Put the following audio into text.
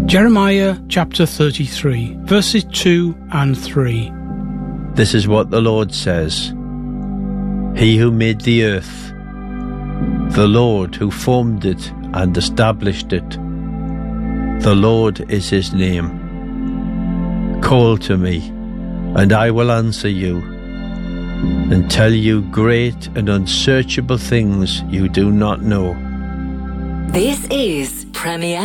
Jeremiah chapter 33, verses 2 and 3. This is what the Lord says. He who made the earth, the Lord who formed it and established it, the Lord is his name. Call to me, and I will answer you, and tell you great and unsearchable things you do not know. This is Premier